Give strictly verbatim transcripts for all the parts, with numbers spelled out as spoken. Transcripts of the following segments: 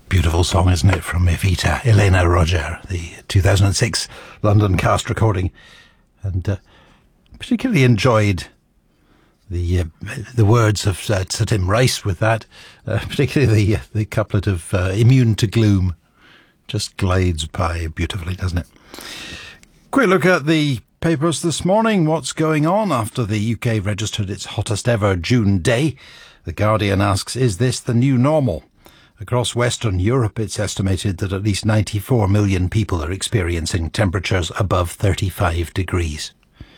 Beautiful song, isn't it, from Evita, Elena Roger, the two thousand six London cast recording. And uh, particularly enjoyed the uh, the words of uh, Sir Tim Rice with that, uh, particularly the, the couplet of uh, Immune to Gloom. Just glides by beautifully, doesn't it? Quick look at the papers this morning. What's going on after the U K registered its hottest ever June day? The Guardian asks, is this the new normal? Across Western Europe, it's estimated that at least ninety-four million people are experiencing temperatures above thirty-five degrees.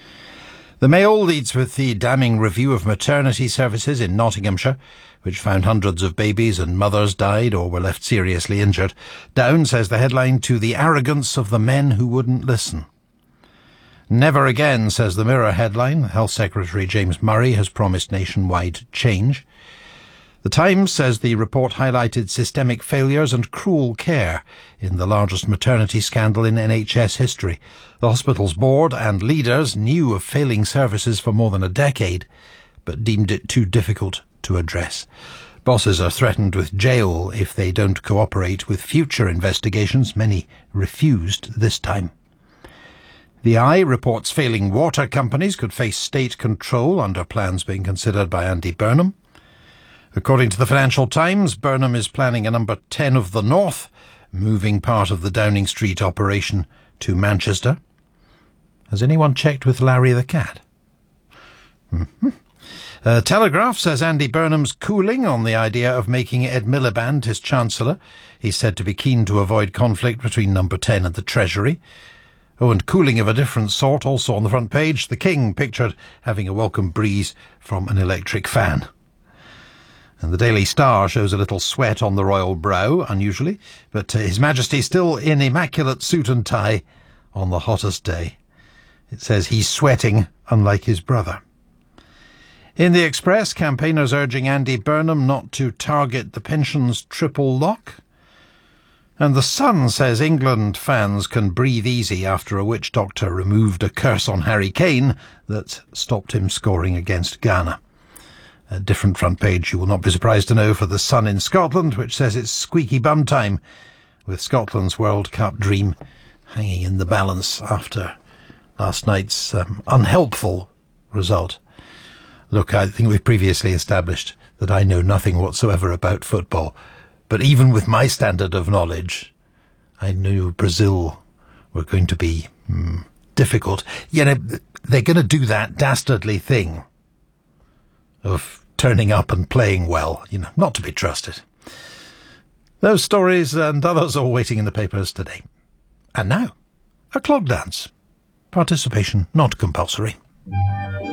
The Mail leads with the damning review of maternity services in Nottinghamshire, which found hundreds of babies and mothers died or were left seriously injured. Down says the headline, to the arrogance of the men who wouldn't listen. Never again, says the Mirror headline. Health Secretary James Murray has promised nationwide change. The Times says the report highlighted systemic failures and cruel care in the largest maternity scandal in N H S history. The hospital's board and leaders knew of failing services for more than a decade, but deemed it too difficult to address. Bosses are threatened with jail if they don't cooperate with future investigations. Many refused this time. The Eye reports failing water companies could face state control under plans being considered by Andy Burnham. According to the Financial Times, Burnham is planning a number ten of the North, moving part of the Downing Street operation to Manchester. Has anyone checked with Larry the Cat? Mm-hmm. Uh, Telegraph says Andy Burnham's cooling on the idea of making Ed Miliband his Chancellor. He's said to be keen to avoid conflict between number ten and the Treasury. Oh, and cooling of a different sort, also on the front page, the King pictured having a welcome breeze from an electric fan. And the Daily Star shows a little sweat on the royal brow, unusually, but uh, His Majesty still in immaculate suit and tie on the hottest day. It says he's sweating, unlike his brother. In the Express, campaigners urging Andy Burnham not to target the pensions triple lock. And the Sun says England fans can breathe easy after a witch doctor removed a curse on Harry Kane that stopped him scoring against Ghana. A different front page, you will not be surprised to know, for the Sun in Scotland, which says it's squeaky bum time, with Scotland's World Cup dream hanging in the balance after last night's um, unhelpful result. Look, I think we've previously established that I know nothing whatsoever about football, but even with my standard of knowledge, I knew Brazil were going to be mm, difficult. You know, they're going to do that dastardly thing of turning up and playing well, you know, not to be trusted. Those stories and others are waiting in the papers today. And now, a clog dance. Participation not compulsory.